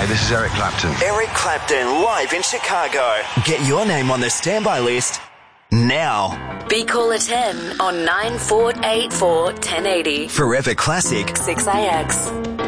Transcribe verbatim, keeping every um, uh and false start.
this is Eric Clapton. Eric Clapton live in Chicago. Get your name on the standby list now. Be caller ten on nine four eight four, one zero eight zero. Forever Classic six A X.